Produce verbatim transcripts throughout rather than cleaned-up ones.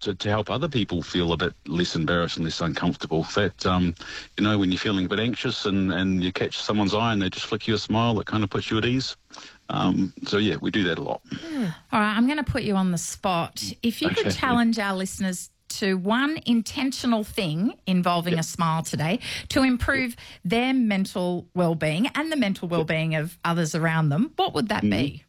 to, to help other people feel a bit less embarrassed and less uncomfortable. That, um, you know, when you're feeling a bit anxious and, and you catch someone's eye and they just flick you a smile, that kind of puts you at ease. Um, so, yeah, we do that a lot. Mm. All right, I'm going to put you on the spot. If you Okay. could challenge our listeners to one intentional thing involving Yep. a smile today to improve their mental well-being and the mental well-being of others around them, what would that be?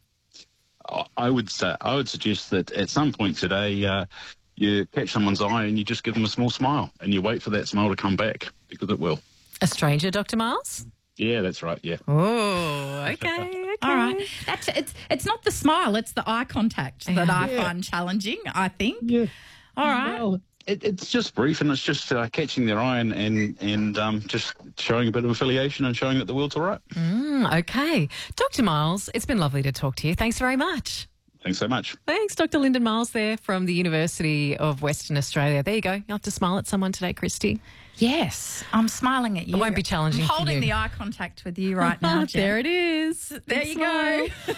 I would say, I would suggest that at some point today, uh, you catch someone's eye and you just give them a small smile and you wait for that smile to come back, because it will. A stranger, Doctor Miles? Yeah, that's right, yeah. Oh, okay, okay. All right. That's, it's, it's not the smile, it's the eye contact that I Yeah. find challenging, I think. Yeah. All right. Well, it, it's just brief, and it's just uh, catching their eye and and, and um, just showing a bit of affiliation and showing that the world's all right. Mm, okay. Doctor Miles, it's been lovely to talk to you. Thanks very much. Thanks so much. Thanks, Doctor Lyndon Miles there from the University of Western Australia. There you go. You have to smile at someone today, Christy. Yes, I'm smiling at you. It won't be challenging I'm for holding you. the eye contact with you right now, Jen. There it is. There Big you go. smile.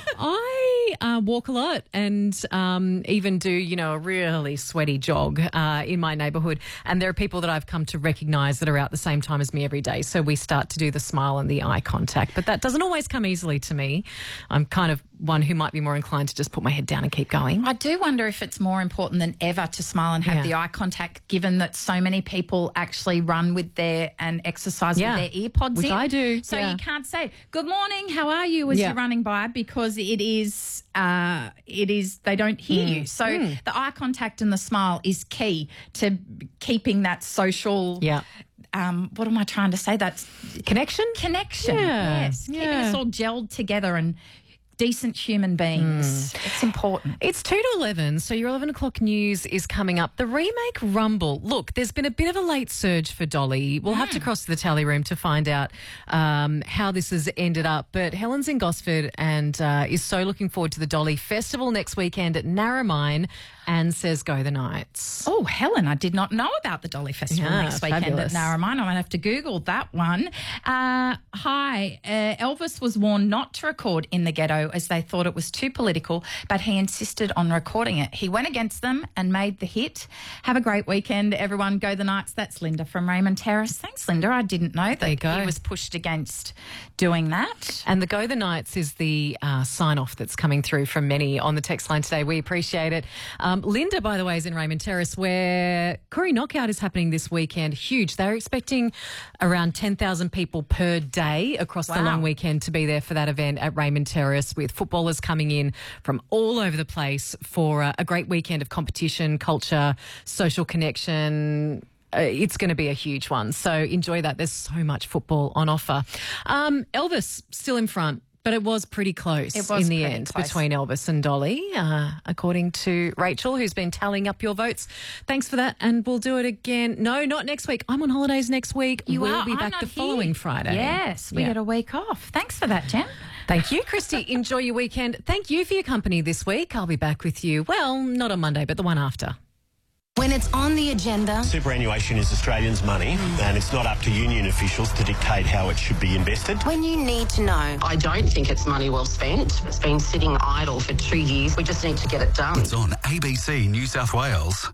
I uh, walk a lot and um, even do, you know, a really sweaty jog uh, in my neighbourhood. And there are people that I've come to recognise that are out the same time as me every day. So we start to do the smile and the eye contact. But that doesn't always come easily to me. I'm kind of one who might be more inclined to just put my head down and keep going. I do wonder if it's more important than ever to smile and have Yeah. the eye contact, given that so many people actually run with their and exercise Yeah. with their ear pods Which in. I do, So yeah. you can't say "Good morning, how are you?" as Yeah. you're running by, because it is uh, it is they don't hear you. So the eye contact and the smile is key to keeping that social. Yeah. Um, what am I trying to say? That's Connection? connection. Yeah, Yes, keeping yeah. us all gelled together and decent human beings. It's important. It's two to eleven, so your eleven o'clock news is coming up. The remake Rumble. Look, there's been a bit of a late surge for Dolly. We'll have to cross to the tally room to find out um, how this has ended up. But Helen's in Gosford and uh, is so looking forward to the Dolly Festival next weekend at Narromine, and says go the Knights. Oh, Helen, I did not know about the Dolly Festival Yeah, next weekend fabulous. at Narromine. I might have to Google that one. Uh, hi, uh, Elvis was warned not to record In the Ghetto as they thought it was too political, but he insisted on recording it. He went against them and made the hit. Have a great weekend, everyone. Go the Knights. That's Linda from Raymond Terrace. Thanks, Linda. I didn't know There you that go. he was pushed against doing that. And the Go the Knights is the uh, sign-off that's coming through from many on the text line today. We appreciate it. Um, Linda, by the way, is in Raymond Terrace, where Koori Knockout is happening this weekend. Huge. They're expecting around ten thousand people per day across the Wow. long weekend to be there for that event at Raymond Terrace, with footballers coming in from all over the place for uh, a great weekend of competition, culture, social connection. Uh, it's going to be a huge one. So enjoy that. There's so much football on offer. Um, Elvis still in front, but it was pretty close It was in the pretty end close. between Elvis and Dolly, uh, according to Rachel, who's been tallying up your votes. Thanks for that, and we'll do it again. No, not next week. I'm on holidays next week. You we'll are. be I'm back not the here. following Friday. Yes, we Yeah. get a week off. Thanks for that, Jen. Thank you, Christy. Enjoy your weekend. Thank you for your company this week. I'll be back with you, well, not on Monday, but the one after. When it's on the agenda, Superannuation is Australians' money, and it's not up to union officials to dictate how it should be invested. when you need to know, I don't think it's money well spent. It's been sitting idle for two years. We just need to get it done. It's on A B C New South Wales.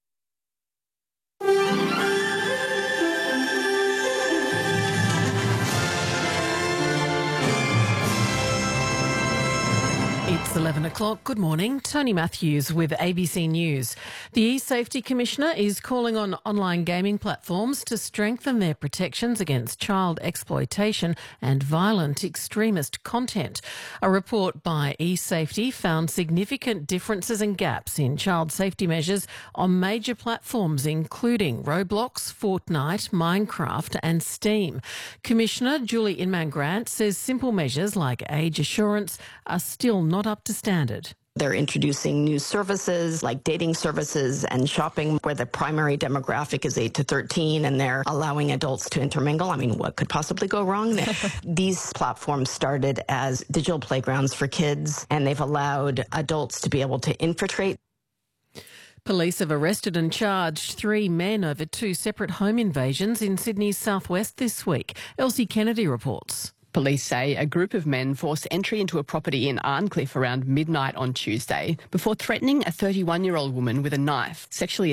It's eleven o'clock. Good morning. Tony Matthews with A B C News. The E-Safety Commissioner is calling on online gaming platforms to strengthen their protections against child exploitation and violent extremist content. A report by E-Safety found significant differences and gaps in child safety measures on major platforms including Roblox, Fortnite, Minecraft and Steam. Commissioner Julie Inman-Grant says simple measures like age assurance are still not up to standard. They're introducing new services like dating services and shopping where the primary demographic is eight to thirteen, and they're allowing adults to intermingle. I mean, what could possibly go wrong there? These platforms started as digital playgrounds for kids, and they've allowed adults to be able to infiltrate. Police have arrested and charged three men over two separate home invasions in Sydney's southwest this week. Elsie Kennedy reports. Police say a group of men forced entry into a property in Arncliffe around midnight on Tuesday before threatening a thirty-one-year-old woman with a knife, sexually